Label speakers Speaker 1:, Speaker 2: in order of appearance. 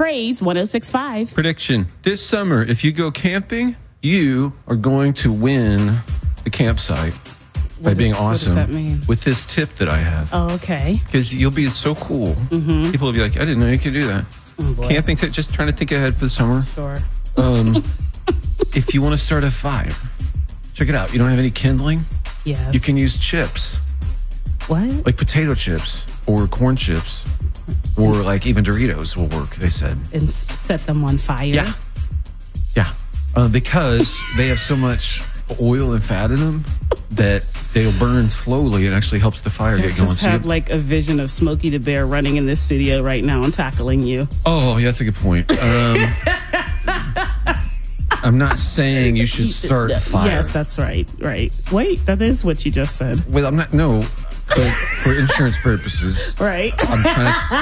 Speaker 1: Praise 106.5.
Speaker 2: Prediction. This summer, if you go camping, you are going to win the campsite by being awesome.
Speaker 1: What does that mean?
Speaker 2: With this tip that I have.
Speaker 1: Oh, okay.
Speaker 2: Because you'll be so cool. Mm-hmm. People will be like, I didn't know you could do that.
Speaker 1: Oh, boy.
Speaker 2: Camping, just trying to think ahead for the summer.
Speaker 1: Sure.
Speaker 2: If you want to start a fire, check it out. You don't have any kindling?
Speaker 1: Yes.
Speaker 2: You can use chips.
Speaker 1: What?
Speaker 2: Like potato chips or corn chips. Or like even Doritos will work, they said.
Speaker 1: And set them on fire?
Speaker 2: Yeah. Yeah. Because they have so much oil and fat in them that they'll burn slowly. It actually helps the fire get going.
Speaker 1: I just have like a vision of Smokey the Bear running in this studio right now and tackling you.
Speaker 2: Oh, yeah, that's a good point. I'm not saying you should start a fire.
Speaker 1: Yes, that's right. Right. Wait, that is what you just said.
Speaker 2: Well, I'm not. No, but for insurance purposes,
Speaker 1: Right.
Speaker 2: I'm trying to